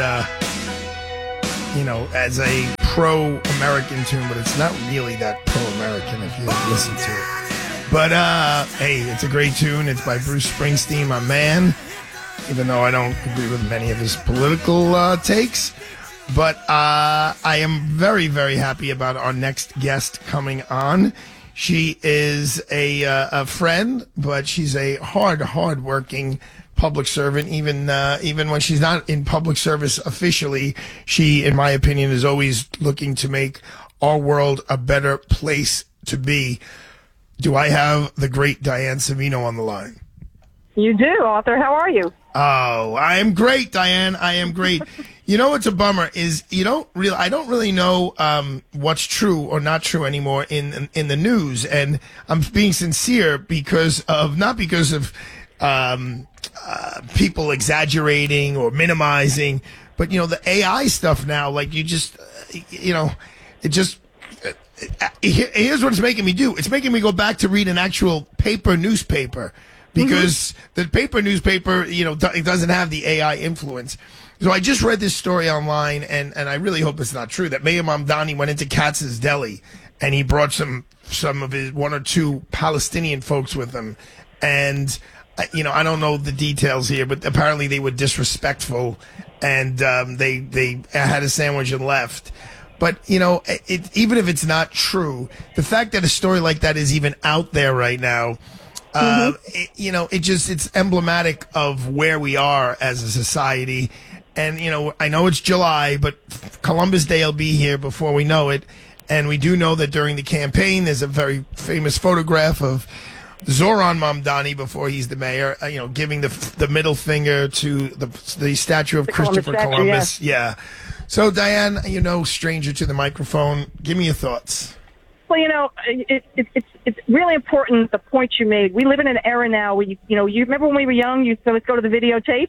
as a pro-American tune, but it's not really that pro-American if you listen to it. But, hey, it's a great tune. It's by Bruce Springsteen, my man, even though I don't agree with many of his political takes. But I am very, very happy about our next guest coming on. She is a friend, but she's a hard-working public servant. Even when she's not in public service officially, she, in my opinion, is always looking to make our world a better place to be. Do I have the great Diane Savino on the line? You do, Arthur. How are you? Oh, I am great, Diane. I am great. You know what's a bummer is I don't really know what's true or not true anymore in the news, and I'm being sincere not because of people exaggerating or minimizing, but the AI stuff now, like here's what it's making me do. It's making me go back to read an actual paper newspaper because the paper newspaper, it doesn't have the AI influence. So I just read this story online, and I really hope it's not true, that Mayor Mamdani went into Katz's Deli and he brought some of his one or two Palestinian folks with him. And, I don't know the details here, but apparently they were disrespectful and they had a sandwich and left. But, even if it's not true, the fact that a story like that is even out there right now, it's emblematic of where we are as a society. And, I know it's July, but Columbus Day will be here before we know it. And we do know that during the campaign, there's a very famous photograph of Zoran Mamdani before he's the mayor, giving the middle finger to the statue of Christopher Columbus. Yeah. So, Diane, stranger to the microphone, give me your thoughts. Well, it's really important, the point you made. We live in an era now where, you remember when we were young, you used to go to the videotape,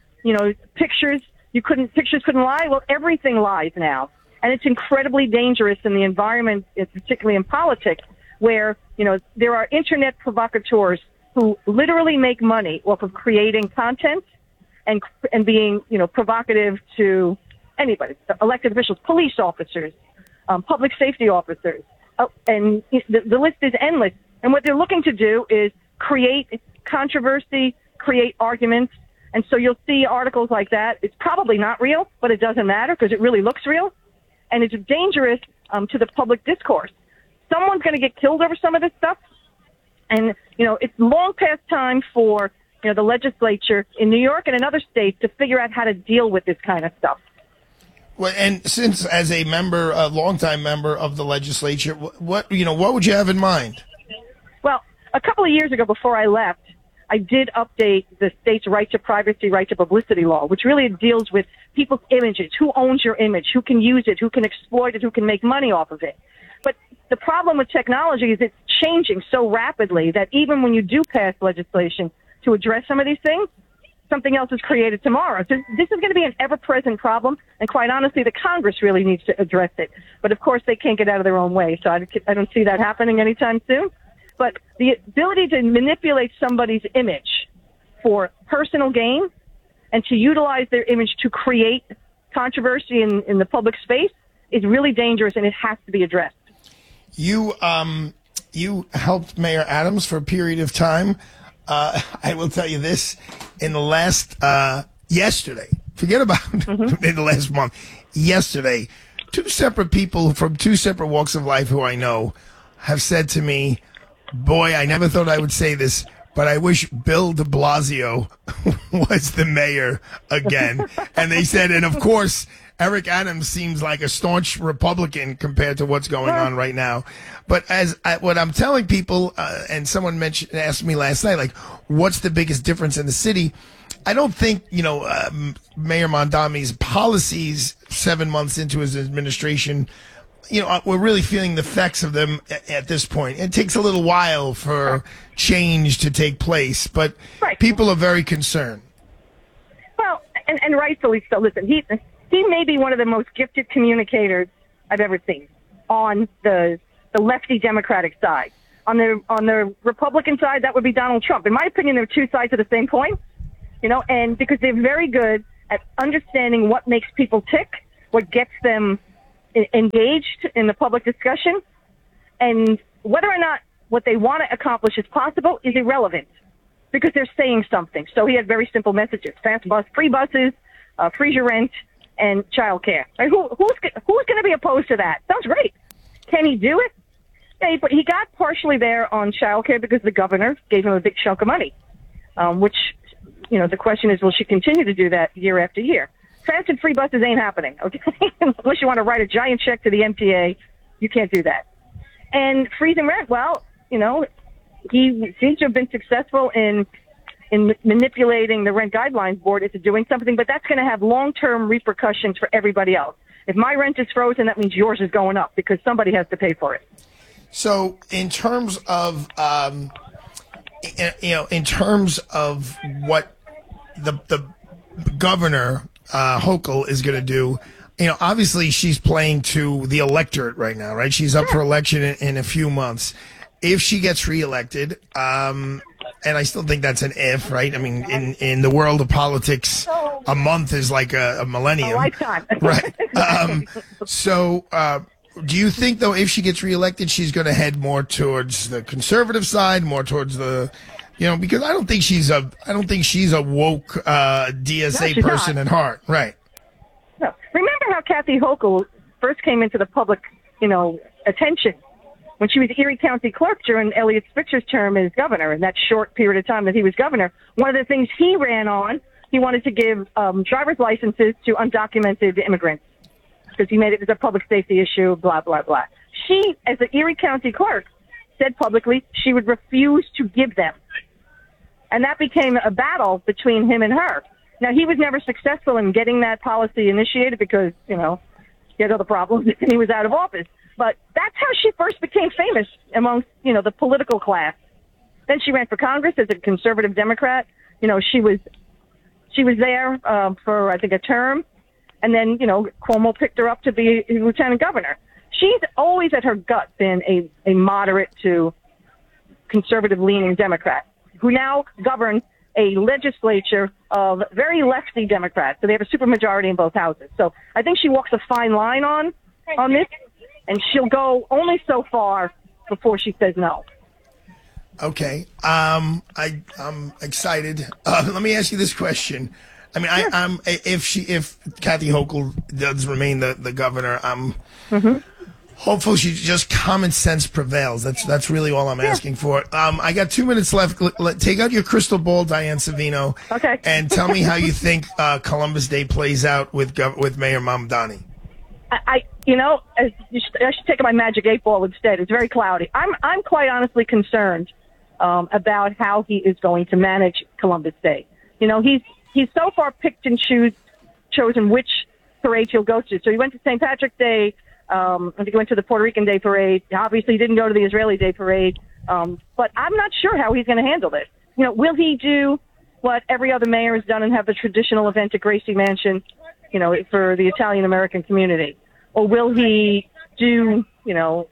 pictures couldn't lie. Well, everything lies now. And it's incredibly dangerous in the environment, particularly in politics, where, there are internet provocateurs who literally make money off of creating content and being, provocative to anybody, elected officials, police officers, public safety officers. And the list is endless. And what they're looking to do is create controversy, create arguments. And so you'll see articles like that. It's probably not real, but it doesn't matter because it really looks real. And it's dangerous to the public discourse. Someone's going to get killed over some of this stuff. And, it's long past time for, the legislature in New York and in other states to figure out how to deal with this kind of stuff. Well, and since as a longtime member of the legislature, what would you have in mind? Well, a couple of years ago before I left, I did update the state's right to privacy, right to publicity law, which really deals with people's images, who owns your image, who can use it, who can exploit it, who can make money off of it. But the problem with technology is it's changing so rapidly that even when you do pass legislation to address some of these things, something else is created tomorrow. So this is going to be an ever-present problem, and quite honestly, the Congress really needs to address it. But, of course, they can't get out of their own way, so I don't see that happening anytime soon. But the ability to manipulate somebody's image for personal gain and to utilize their image to create controversy in the public space is really dangerous, and it has to be addressed. You helped Mayor Adams for a period of time. I will tell you this, in the last, yesterday, forget about in the last month, yesterday, two separate people from two separate walks of life who I know have said to me, boy, I never thought I would say this, but I wish Bill de Blasio was the mayor again. And they said, and of course, Eric Adams seems like a staunch Republican compared to what's going on right now. But what I'm telling people, and someone asked me last night, like, what's the biggest difference in the city? I don't think, Mayor Mamdani's policies 7 months into his administration, we're really feeling the effects of them at this point. It takes a little while for change to take place, but people are very concerned. Well, and rightfully so. Listen, he may be one of the most gifted communicators I've ever seen on the lefty Democratic side. On the Republican side, that would be Donald Trump. In my opinion, they're two sides of the same coin, and because they're very good at understanding what makes people tick, what gets them engaged in the public discussion, and whether or not what they want to accomplish is possible is irrelevant because they're saying something. So he had very simple messages: free buses, freeze your rent, and childcare. Right? Who's going to be opposed to that? Sounds great. Can he do it? Yeah, he got partially there on childcare because the governor gave him a big chunk of money, which, the question is, will she continue to do that year after year? Fast and free buses ain't happening, okay? Unless you want to write a giant check to the MTA, you can't do that. And freezing rent, well, he seems to have been successful in manipulating the Rent Guidelines Board into doing something, but that's going to have long-term repercussions for everybody else. If my rent is frozen, that means yours is going up because somebody has to pay for it. So, in terms of, in terms of what the governor Hochul is going to do, obviously she's playing to the electorate right now, right? She's up for election in a few months. If she gets reelected, and I still think that's an if, right? I mean, in the world of politics, a month is like a millennium. A lifetime. Right. Do you think, though, if she gets reelected, she's going to head more towards the conservative side, more towards the, because I don't think she's a woke DSA person at heart, right? No. Remember how Kathy Hochul first came into the public, attention when she was Erie County clerk during Eliot Spitzer's term as governor. In that short period of time that he was governor, one of the things he ran on, he wanted to give driver's licenses to undocumented immigrants, because he made it as a public safety issue, blah, blah, blah. She, as the Erie County clerk, said publicly she would refuse to give them. And that became a battle between him and her. Now, he was never successful in getting that policy initiated because, he had other problems and he was out of office. But that's how she first became famous amongst, the political class. Then she ran for Congress as a conservative Democrat. She was there for, I think, a term. And then, Cuomo picked her up to be lieutenant governor. She's always at her gut been a moderate to conservative-leaning Democrat who now governs a legislature of very lefty Democrats. So they have a supermajority in both houses. So I think she walks a fine line on this, and she'll go only so far before she says no. Okay. I'm excited. Let me ask you this question. I mean, sure. If Kathy Hochul does remain the governor, I'm hopeful just common sense prevails. That's really all I'm asking for. I got 2 minutes left. Take out your crystal ball, Diane Savino. Okay. And tell me how you think Columbus Day plays out with Mayor Mamdani. I should take my magic 8 ball instead. It's very cloudy. I'm quite honestly concerned about how he is going to manage Columbus Day. He's so far picked and chosen which parade he'll go to. So he went to St. Patrick's Day. I think he went to the Puerto Rican Day Parade. Obviously, he didn't go to the Israeli Day Parade. But I'm not sure how he's going to handle this. Will he do what every other mayor has done and have the traditional event at Gracie Mansion, for the Italian-American community? Or will he do, will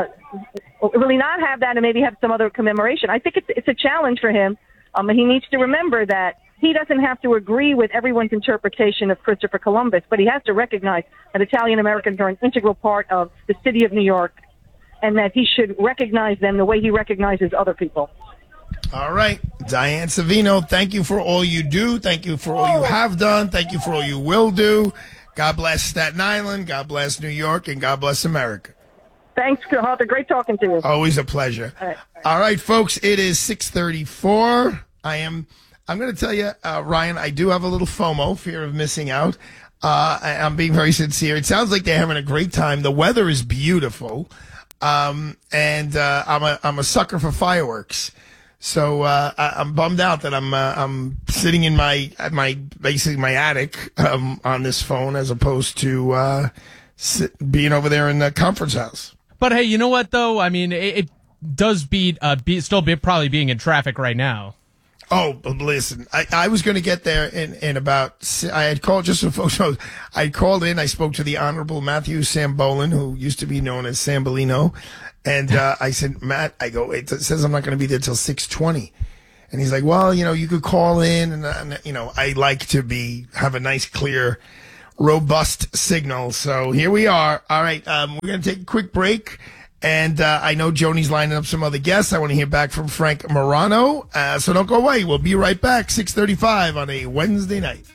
he not have that and maybe have some other commemoration? I think it's a challenge for him. And he needs to remember that he doesn't have to agree with everyone's interpretation of Christopher Columbus, but he has to recognize that Italian Americans are an integral part of the city of New York and that he should recognize them the way he recognizes other people. All right. Diane Savino, thank you for all you do. Thank you for all you have done. Thank you for all you will do. God bless Staten Island. God bless New York. And God bless America. Thanks, Arthur. Great talking to you. Always a pleasure. All right, folks. It is 6:34. I'm going to tell you, Ryan, I do have a little FOMO, fear of missing out. I'm being very sincere. It sounds like they're having a great time. The weather is beautiful. And I'm a sucker for fireworks. So, I'm bummed out that I'm sitting in basically my attic, on this phone as opposed to, being over there in the conference house. But hey, you know what though? I mean, it does probably being in traffic right now. Oh, but listen, I was going to get there in about, I had called, just so folks know, I called in, I spoke to the Honorable Matthew Sambolin, who used to be known as Sambolino, and I said, Matt, it says I'm not going to be there till 6:20. And he's like, well, you could call in, and I like to have a nice, clear, robust signal. So here we are. All right, we're going to take a quick break. And I know Joni's lining up some other guests. I want to hear back from Frank Morano. So don't go away. We'll be right back, 6:35 on a Wednesday night.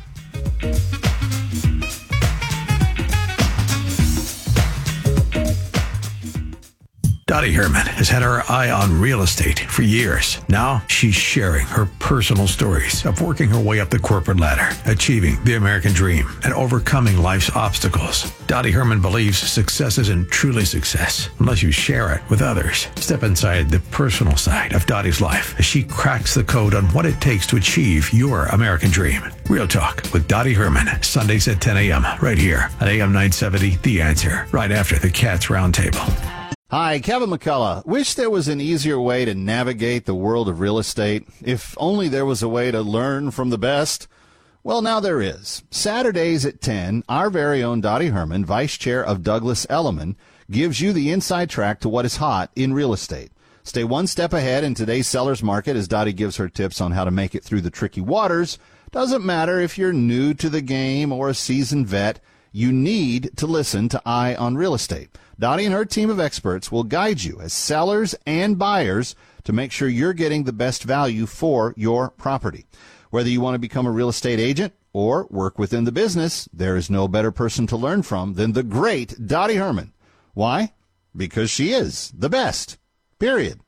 Dottie Herman has had her eye on real estate for years. Now she's sharing her personal stories of working her way up the corporate ladder, achieving the American dream, and overcoming life's obstacles. Dottie Herman believes success isn't truly success unless you share it with others. Step inside the personal side of Dottie's life as she cracks the code on what it takes to achieve your American dream. Real Talk with Dottie Herman, Sundays at 10 a.m. right here on AM 970, The Answer, right after the Cats Roundtable. Hi, Kevin McCullough. Wish there was an easier way to navigate the world of real estate. If only there was a way to learn from the best. Well, now there is. Saturdays at 10, our very own Dottie Herman, Vice Chair of Douglas Elliman, gives you the inside track to what is hot in real estate. Stay one step ahead in today's seller's market as Dottie gives her tips on how to make it through the tricky waters. Doesn't matter if you're new to the game or a seasoned vet, you need to listen to Eye on Real Estate. Dottie and her team of experts will guide you as sellers and buyers to make sure you're getting the best value for your property. Whether you want to become a real estate agent or work within the business, there is no better person to learn from than the great Dottie Herman. Why? Because she is the best. Period.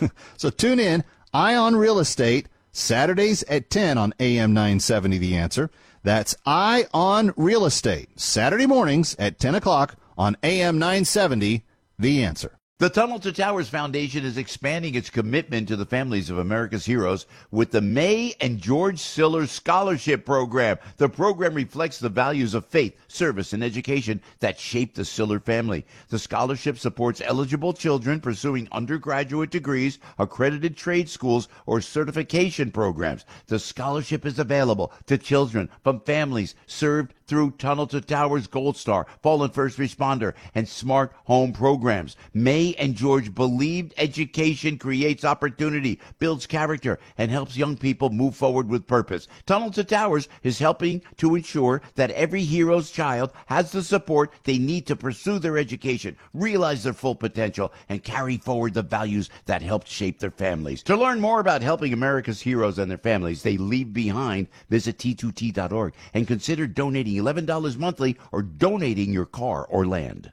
So tune in, Eye on Real Estate, Saturdays at 10 on AM 970 The Answer. That's Eye on Real Estate, Saturday mornings at 10 o'clock on AM 970, The Answer. The Tunnel to Towers Foundation is expanding its commitment to the families of America's heroes with the May and George Siller Scholarship Program. The program reflects the values of faith, service, and education that shaped the Siller family. The scholarship supports eligible children pursuing undergraduate degrees, accredited trade schools, or certification programs. The scholarship is available to children from families served through Tunnel to Towers Gold Star, Fallen First Responder, and Smart Home programs. May and George believed education creates opportunity, builds character, and helps young people move forward with purpose. Tunnel to Towers is helping to ensure that every hero's child has the support they need to pursue their education, realize their full potential, and carry forward the values that helped shape their families. To learn more about helping America's heroes and their families they leave behind, visit T2T.org and consider donating $11 monthly or donating your car or land.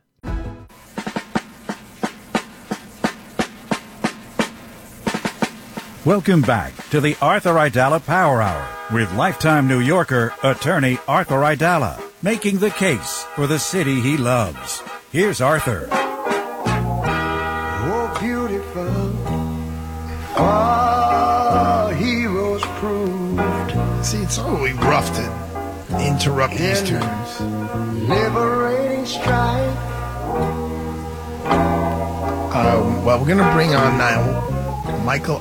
Welcome back to the Arthur Aidala Power Hour with lifetime New Yorker attorney Arthur Aidala, making the case for the city he loves. Here's Arthur. Oh, beautiful, all heroes proved. See, it's always rough to interrupt these tunes. Liberating strife. Well, we're going to bring on now Michael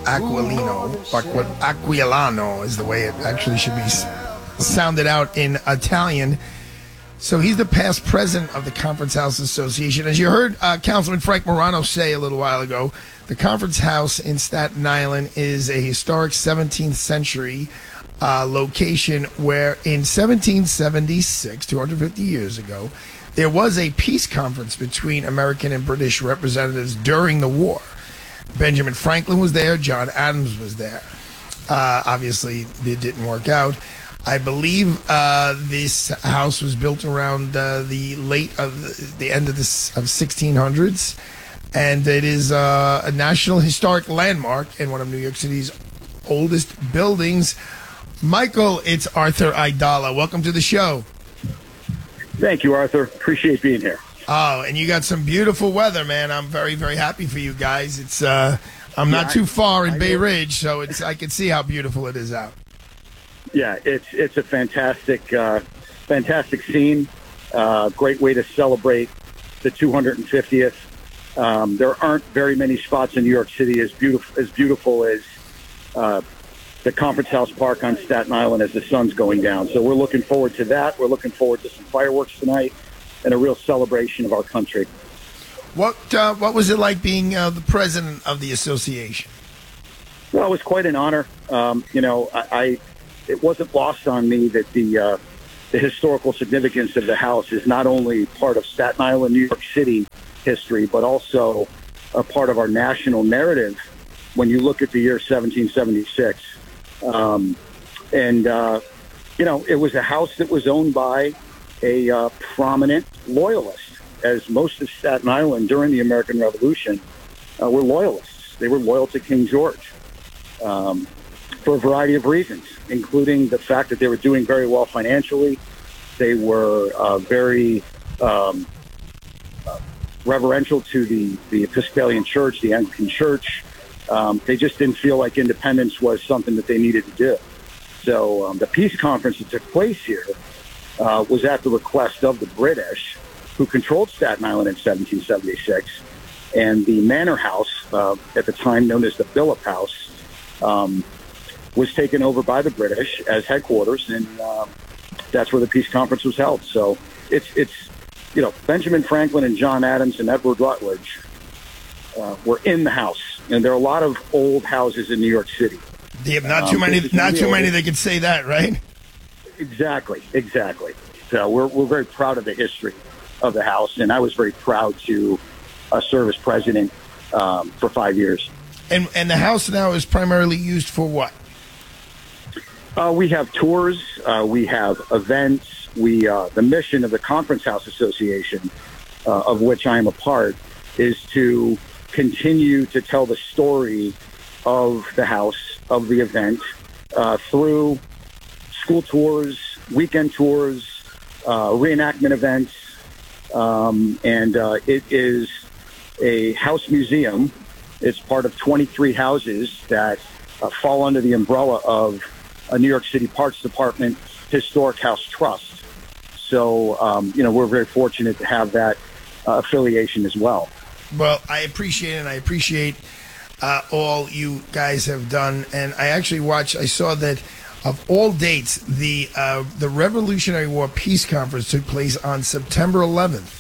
Aquilano is the way it actually should be sounded out in Italian. So he's the past president of the Conference House Association. As you heard Councilman Frank Morano say a little while ago, the Conference House in Staten Island is a historic 17th century location where in 1776, 250 years ago, there was a peace conference between American and British representatives during the war. Benjamin Franklin was there. John Adams was there. Obviously, it didn't work out. I believe this house was built around the end of the 1600s, and it is a National Historic Landmark and one of New York City's oldest buildings. Michael, it's Arthur Aidala. Welcome to the show. Thank you, Arthur. Appreciate being here. Oh, and you got some beautiful weather, man. I'm very, very happy for you guys. It's I'm not too far in Bay Ridge, so I can see how beautiful it is out. Yeah, it's a fantastic scene. Great way to celebrate the 250th. There aren't very many spots in New York City as beautiful as the Conference House Park on Staten Island as the sun's going down. So we're looking forward to that. We're looking forward to some fireworks tonight and a real celebration of our country. What was it like being the president of the association? Well, it was quite an honor. It wasn't lost on me that the historical significance of the house is not only part of Staten Island, New York City history, but also a part of our national narrative when you look at the year 1776. It was a house that was owned by a prominent loyalist, as most of Staten Island during the American Revolution were loyalists. They were loyal to King George for a variety of reasons, including the fact that they were doing very well financially. They were very reverential to the Episcopalian Church, the Anglican Church. They just didn't feel like independence was something that they needed to do. So the peace conference that took place here was at the request of the British, who controlled Staten Island in 1776. And the manor house, at the time known as the Billop House, was taken over by the British as headquarters, and that's where the peace conference was held. So it's Benjamin Franklin and John Adams and Edward Rutledge were in the house, and there are a lot of old houses in New York City. Yeah, not too many. Not too many. They could say that, right? Exactly. So we're very proud of the history of the house, and I was very proud to serve as president for 5 years. And the house now is primarily used for what? We have tours. We have events. The mission of the Conference House Association, of which I am a part, is to continue to tell the story of the house, of the event, through school tours, weekend tours, reenactment events, and it is a house museum. It's part of 23 houses that fall under the umbrella of a New York City Parks Department Historic House Trust. So, we're very fortunate to have that affiliation as well. Well, I appreciate it, and I appreciate all you guys have done. And I actually I saw that of all dates, the Revolutionary War Peace Conference took place on September 11th,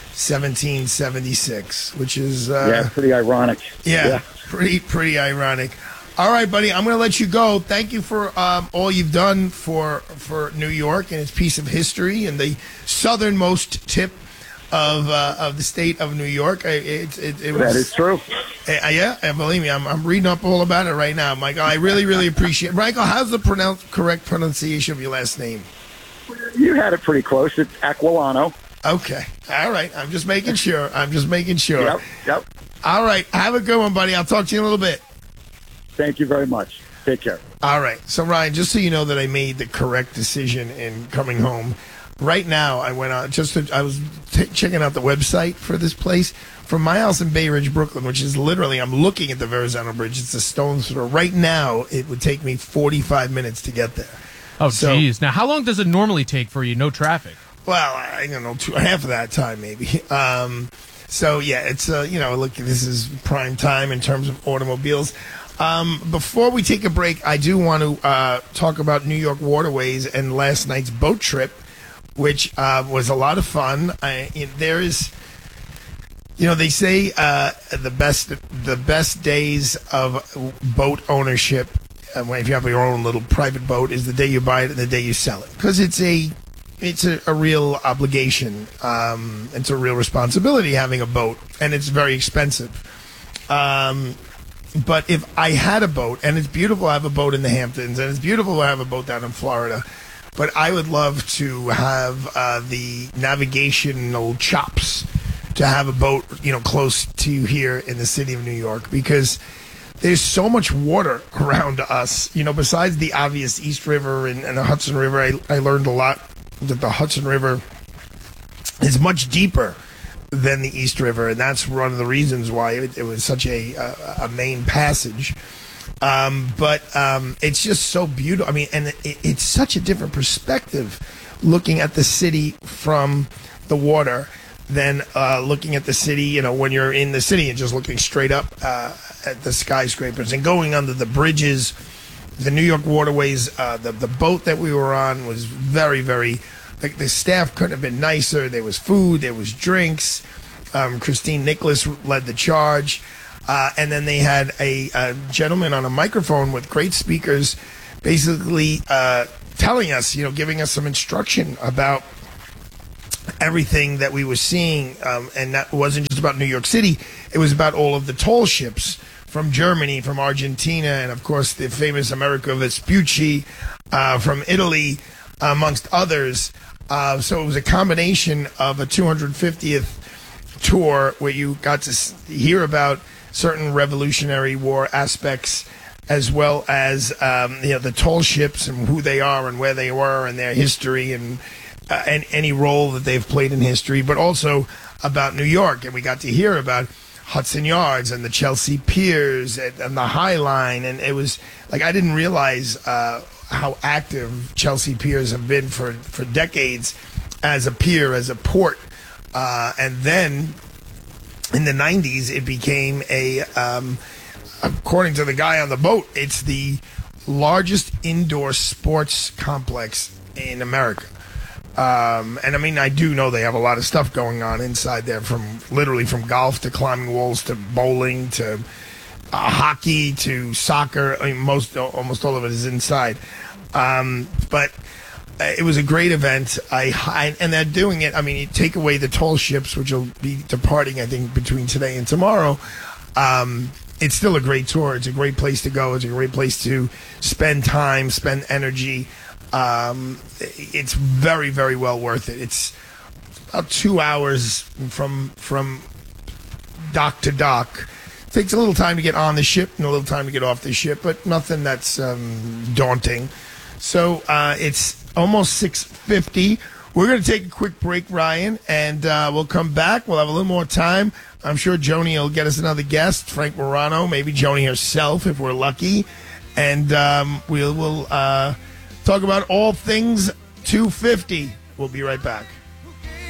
1776, which is... pretty ironic. Yeah. Pretty ironic. All right, buddy, I'm going to let you go. Thank you for all you've done for New York and its piece of history and the southernmost tip of the state of New York. It was, that is true. Yeah, and believe me, I'm reading up all about it right now, Michael. I really, really appreciate it. Michael, how's the correct pronunciation of your last name? You had it pretty close. It's Aquilano. Okay. All right. I'm just making sure. Yep. All right. Have a good one, buddy. I'll talk to you in a little bit. Thank you very much. Take care. All right. So, Ryan, just so you know that I made the correct decision in coming home, right now I went on I was checking out the website for this place. From my house in Bay Ridge, Brooklyn, which is literally, I'm looking at the Verrazano Bridge. It's a stone's throw. Right now, it would take me 45 minutes to get there. Oh, geez. Now, how long does it normally take for you? No traffic. Well, I don't know, half of that time maybe. So yeah, it's look, this is prime time in terms of automobiles. Before we take a break, I do want to talk about New York waterways and last night's boat trip, which was a lot of fun. There is, they say the best days of boat ownership, if you have your own little private boat, is the day you buy it and the day you sell it, because it's a real obligation. It's a real responsibility having a boat, and it's very expensive. But if I had a boat, and it's beautiful to have a boat in the Hamptons, and it's beautiful to have a boat down in Florida, but I would love to have the navigational chops to have a boat, close to here in the city of New York, because there's so much water around us. Besides the obvious East River and the Hudson River, I learned a lot that the Hudson River is much deeper than the East River, and that's one of the reasons why it was such a main passage. But it's just so beautiful. I mean, and it's such a different perspective looking at the city from the water than looking at the city, when you're in the city and just looking straight up at the skyscrapers and going under the bridges. The New York waterways, the boat that we were on was very, very, the staff couldn't have been nicer. There was food, there was drinks. Christine Nicholas led the charge. And then they had a gentleman on a microphone with great speakers basically telling us, giving us some instruction about everything that we were seeing. And that wasn't just about New York City. It was about all of the tall ships from Germany, from Argentina, and, of course, the famous Amerigo Vespucci from Italy, amongst others. So it was a combination of a 250th tour where you got to hear about certain Revolutionary War aspects, as well as the tall ships and who they are and where they were and their history and any role that they've played in history, but also about New York. And we got to hear about Hudson Yards and the Chelsea Piers and the High Line. And it was like, I didn't realize how active Chelsea Piers have been for decades as a pier, as a port. And then in the 90s, it became according to the guy on the boat, it's the largest indoor sports complex in America. And I mean, I do know they have a lot of stuff going on inside there, from golf to climbing walls to bowling to hockey to soccer. I mean, almost all of it is inside. But it was a great event. And they're doing it. I mean, you take away the tall ships, which will be departing, I think, between today and tomorrow. It's still a great tour. It's a great place to go. It's a great place to spend time, spend energy. It's very, very well worth it. It's about 2 hours from dock to dock. It takes a little time to get on the ship and a little time to get off the ship, but nothing that's daunting. So it's almost 6:50. We're going to take a quick break, Ryan, and we'll come back. We'll have a little more time. I'm sure Joni will get us another guest, Frank Morano, maybe Joni herself if we're lucky. And we'll talk about all things 250. We'll be right back.